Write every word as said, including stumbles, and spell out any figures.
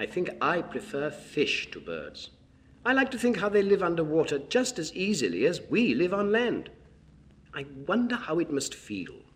I think I prefer fish to birds. I like to think how they live underwater just as easily as we live on land. I wonder how it must feel